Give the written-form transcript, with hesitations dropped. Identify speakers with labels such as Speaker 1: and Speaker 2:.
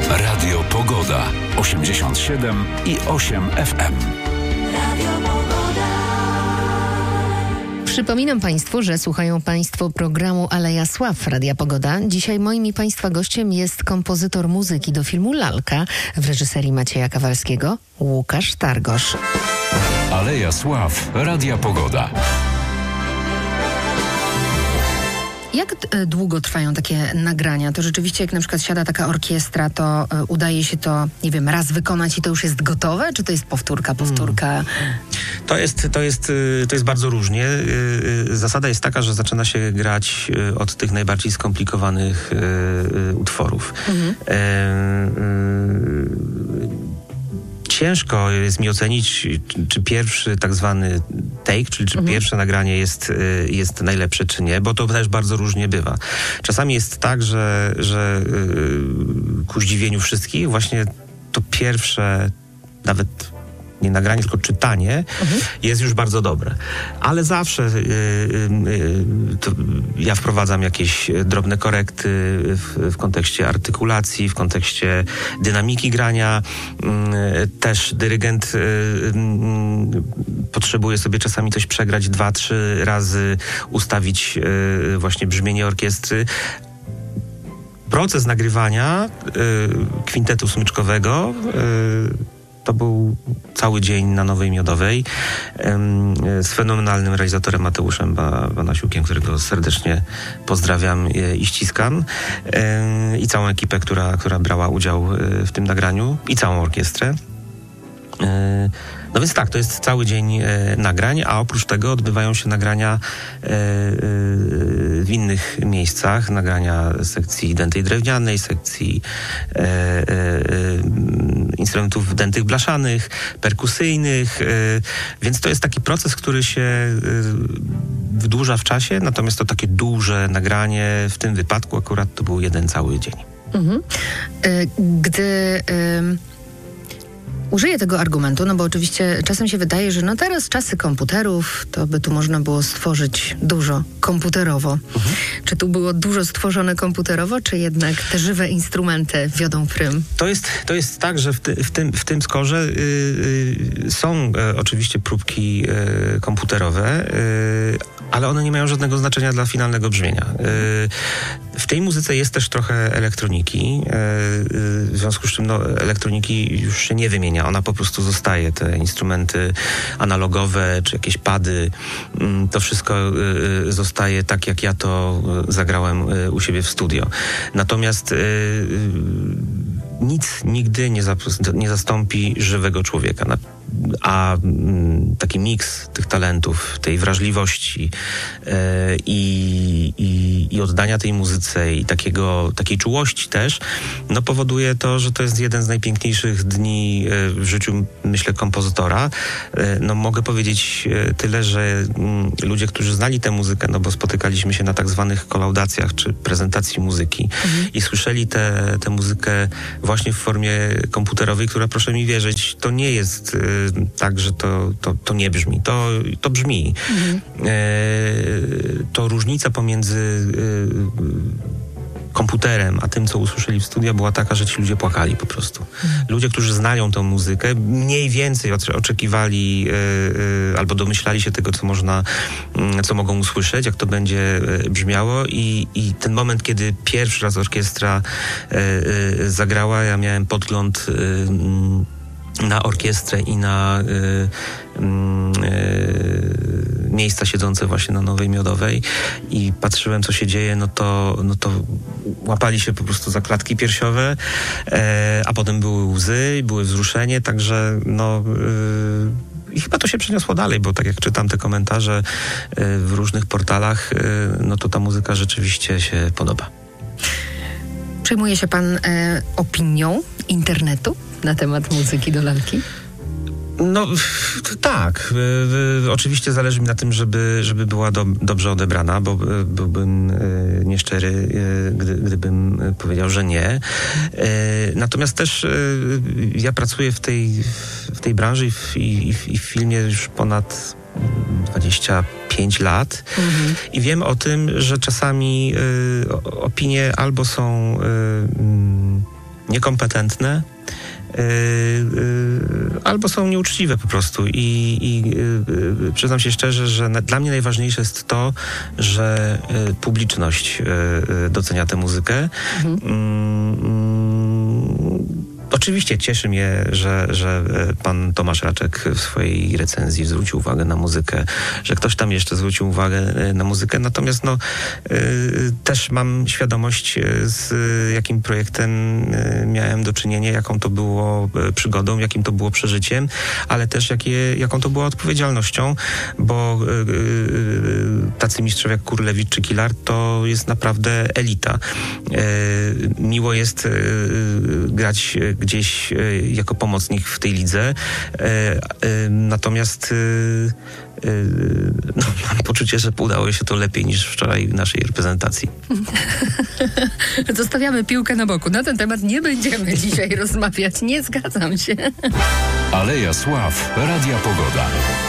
Speaker 1: Radio Pogoda 87,8 FM.
Speaker 2: Przypominam Państwu, że słuchają Państwo programu Aleja Sław Radia Pogoda. Dzisiaj moim i Państwa gościem jest kompozytor muzyki do filmu Lalka w reżyserii Macieja Kawalskiego, Łukasz Targosz.
Speaker 1: Aleja Sław Radia Pogoda.
Speaker 2: Jak długo trwają takie nagrania? To rzeczywiście, jak na przykład siada taka orkiestra, to udaje się to, nie wiem, raz wykonać i to już jest gotowe? Czy to jest powtórka?
Speaker 3: To jest bardzo różnie. Zasada jest taka, że zaczyna się grać od tych najbardziej skomplikowanych utworów. Ciężko jest mi ocenić, czy pierwszy tak zwany take, czyli czy pierwsze nagranie jest najlepsze, czy nie, bo to też bardzo różnie bywa. Czasami jest tak, że ku zdziwieniu wszystkich właśnie to pierwsze, nawet nie nagranie, tylko czytanie jest już bardzo dobre. Ale zawsze ja wprowadzam jakieś drobne korekty w kontekście artykulacji, w kontekście dynamiki grania. Też dyrygent potrzebuje sobie czasami coś przegrać 2-3 razy, ustawić właśnie brzmienie orkiestry. Proces nagrywania kwintetu smyczkowego to był cały dzień na Nowej Miodowej z fenomenalnym realizatorem Mateuszem Banasiukiem, którego serdecznie pozdrawiam i ściskam, i całą ekipę, która brała udział w tym nagraniu, i całą orkiestrę. No więc tak, to jest cały dzień nagrań, a oprócz tego odbywają się nagrania w innych miejscach, nagrania sekcji dętej drewnianej, sekcji instrumentów dętych blaszanych, perkusyjnych, więc to jest taki proces, który się wydłuża w czasie, natomiast to takie duże nagranie, w tym wypadku akurat to był jeden cały dzień.
Speaker 2: Użyję tego argumentu, no bo oczywiście czasem się wydaje, że no teraz czasy komputerów, to by tu można było stworzyć dużo komputerowo. Czy tu było dużo stworzone komputerowo, czy jednak te żywe instrumenty wiodą prym?
Speaker 3: To jest tak, że w tym skorze są oczywiście próbki komputerowe, ale one nie mają żadnego znaczenia dla finalnego brzmienia. W tej muzyce jest też trochę elektroniki, w związku z czym elektroniki już się nie wymienia, ona po prostu zostaje. Te instrumenty analogowe, czy jakieś pady, to wszystko zostaje tak, jak ja to zagrałem u siebie w studio. Natomiast nic nigdy nie zastąpi żywego człowieka. A taki miks tych talentów, tej wrażliwości i oddania tej muzyce i takiej czułości też, powoduje to, że to jest jeden z najpiękniejszych dni w życiu, myślę, kompozytora. Mogę powiedzieć tyle, że ludzie, którzy znali tę muzykę, bo spotykaliśmy się na tak zwanych kolaudacjach czy prezentacji muzyki i słyszeli tę muzykę właśnie w formie komputerowej, która, proszę mi wierzyć, to nie jest tak, że to nie brzmi. To brzmi. To różnica pomiędzy komputerem a tym, co usłyszeli w studiu, była taka, że ci ludzie płakali po prostu. Ludzie, którzy znają tę muzykę, mniej więcej oczekiwali albo domyślali się tego, co mogą usłyszeć, jak to będzie brzmiało, i ten moment, kiedy pierwszy raz orkiestra zagrała, ja miałem podgląd na orkiestrę i na miejsca siedzące właśnie na Nowej Miodowej i patrzyłem, co się dzieje, no to łapali się po prostu za klatki piersiowe, a potem były łzy, było wzruszenie, także i chyba to się przeniosło dalej, bo tak jak czytam te komentarze w różnych portalach, to ta muzyka rzeczywiście się podoba.
Speaker 2: Przejmuje się pan opinią internetu na temat muzyki do lalki?
Speaker 3: Tak. Oczywiście zależy mi na tym, żeby była dobrze odebrana, bo byłbym nieszczery, gdybym powiedział, że nie. Natomiast też ja pracuję w tej branży i w filmie już ponad 25 lat i wiem o tym, że czasami opinie albo są niekompetentne, albo są nieuczciwe po prostu i przyznam się szczerze, że dla mnie najważniejsze jest to, że publiczność docenia tę muzykę. Oczywiście cieszy mnie, że pan Tomasz Raczek w swojej recenzji zwrócił uwagę na muzykę, że ktoś tam jeszcze zwrócił uwagę na muzykę, natomiast też mam świadomość, z jakim projektem miałem do czynienia, jaką to było przygodą, jakim to było przeżyciem, ale też jaką to była odpowiedzialnością, bo tacy mistrzowie jak Kurlewicz czy Kilar to jest naprawdę elita. Miło jest grać gdzieś jako pomocnik w tej lidze. Natomiast mam poczucie, że udało się to lepiej niż wczoraj w naszej reprezentacji.
Speaker 2: Zostawiamy piłkę na boku. Na ten temat nie będziemy dzisiaj rozmawiać. Nie zgadzam się.
Speaker 1: Aleja Sław. Radia Pogoda.